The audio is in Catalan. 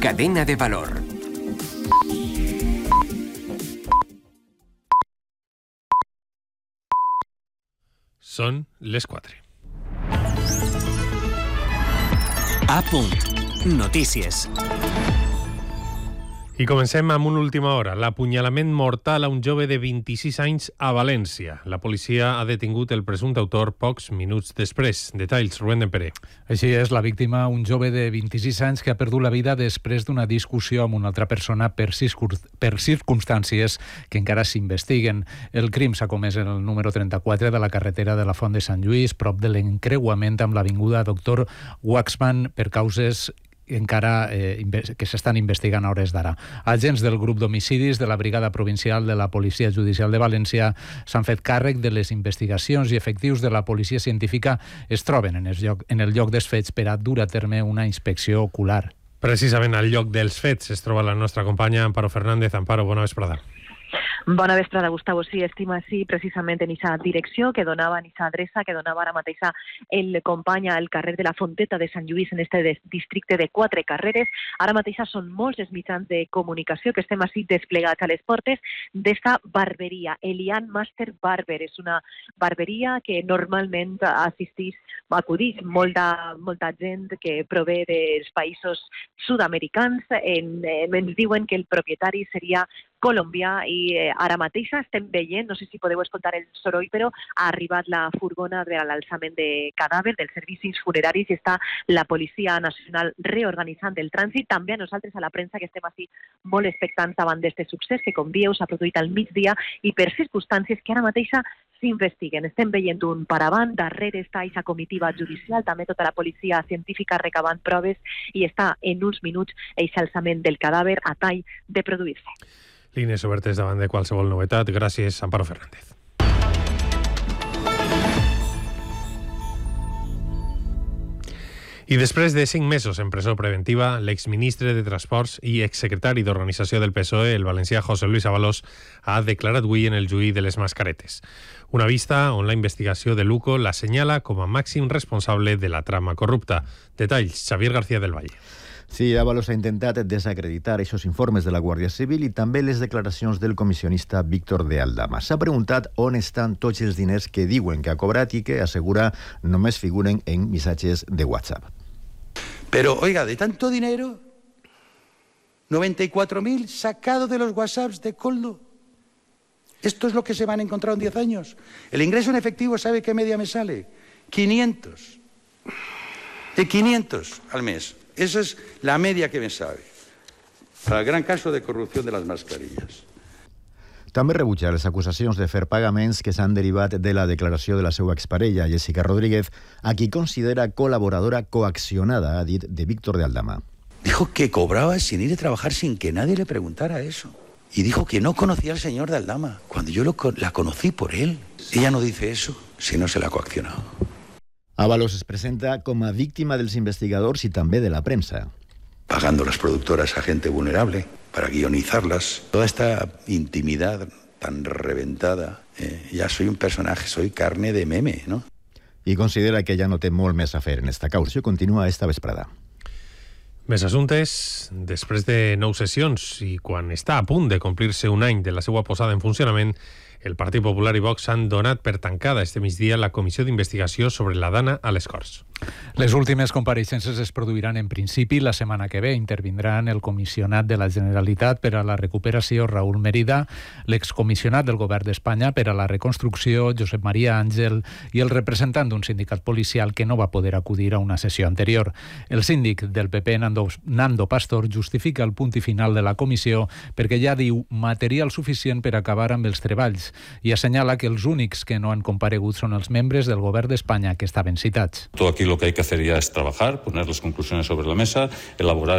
Cadena de valor. Són les 4. A punt. Notícies. I comencem amb una última hora. L'apunyalament mortal a un jove de 26 anys a València. La policia ha detingut el presumpte autor pocs minuts després. Detalls, Rubén Dempere. Així és, la víctima, un jove de 26 anys que ha perdut la vida després d'una discussió amb una altra persona per circumstàncies que encara s'investiguen. El crim s'ha comès en el número 34 de la carretera de la Font de Sant Lluís, prop de l'encreuament amb l'avinguda Doctor Waxman, per causes encara que s'estan investigant a hores d'ara. Agents del grup d'homicidis de la Brigada Provincial de la Policia Judicial de València s'han fet càrrec de les investigacions i efectius de la policia científica es troben en el lloc dels fets per a dur a terme una inspecció ocular. Precisament al lloc dels fets es troba la nostra companya Amparo Fernández. Amparo, bona vesprada. Bona vesprada, Gustavo. Sí, estim així precisament en aquesta direcció que donava, en aquesta adreça que donava ara mateix el company al carrer de la Fonteta de Sant Lluís, en este districte de 4 carreres. Ara mateix són molts els mitjans de comunicació que estem així desplegats a les portes d'esta barberia. Elian Master Barber és una barberia que normalment acudix molta gent que prové dels països sud-americans. Ens diuen que el propietari seria colombià i ara mateix estem veient, no sé si podeu escoltar el soroll, però ha arribat la furgona de l'alçament de cadàver dels servicis funeraris i està la Policia Nacional reorganitzant el trànsit. També a nosaltres, a la premsa, que estem així molt expectants davant d'aquest succés que, com dieu, s'ha produït al migdia i per circumstàncies que ara mateix s'investiguen. Estem veient un paravant, darrere està aquesta comitiva judicial, també tota la policia científica recabant proves i està en uns minuts aquest alçament del cadàver a tall de produir-se. Línies obertes davant de qualsevol novetat. Gràcies, Amparo Fernández. I després de 5 mesos en presó preventiva, l'exministre de Transports i exsecretari d'Organització del PSOE, el valencià José Luis Ábalos, ha declarat avui en el juí de les mascaretes. Una vista on la investigació de Luco l'assenyala com a màxim responsable de la trama corrupta. Detalls, Xavier García del Valle. Sí, Ábalos ha intentat desacreditar aquests informes de la Guàrdia Civil i també les declaracions del comissionista Víctor de Aldama. S'ha preguntat on estan tots els diners que diuen que ha cobrat i que, assegura, només figuren en missatges de WhatsApp. Pero, oiga, de tanto dinero, 94.000 sacado de los WhatsApps de Koldo. Esto es lo que se van a encontrar en 10 años. El ingreso en efectivo, ¿sabe qué media me sale? 500. De 500 al mes. Esa es la media que me sabe. Para el gran caso de corrupción de las mascarillas. També rebutja les acusacions de fer pagaments que s'han derivat de la declaració de la seva exparella, Jessica Rodríguez, a qui considera colaboradora coaccionada, ha dit, de Víctor de Aldama. Dijo que cobraba sin ir a trabajar sin que nadie le preguntara eso. Y dijo que no conocía al señor de Aldama, cuando yo la conocí por él. Ella no dice eso si no se la ha coaccionado. Ábalos es presenta com a víctima dels investigadors i també de la premsa. Pagando las productoras a gente vulnerable para guionizarlas. Toda esta intimidad tan reventada. Ya soy un personaje, soy carne de meme, ¿no? I considera que ja no té molt més a fer en esta causa. Continua esta vesprada. Més assumptes. Després de 9 sessions i quan està a punt de complir-se un any de la seva posada en funcionament, el Partit Popular i Vox han donat per tancada este migdia la comissió d'investigació sobre la Dana a les Corts. Les últimes compareixences es produiran en principi la setmana que ve. Intervindran el comissionat de la Generalitat per a la recuperació, Raúl Merida, l'excomissionat del Govern d'Espanya per a la reconstrucció, Josep Maria Àngel, i el representant d'un sindicat policial que no va poder acudir a una sessió anterior. El síndic del PP, Nando Pastor, justifica el punt i final de la comissió perquè ja diu material suficient per acabar amb els treballs i assenyala que els únics que no han comparegut són els membres del Govern d'Espanya que estaven citats. Todo aquí lo que hay que hacer ya es trabajar, poner las conclusiones sobre la mesa, elaborar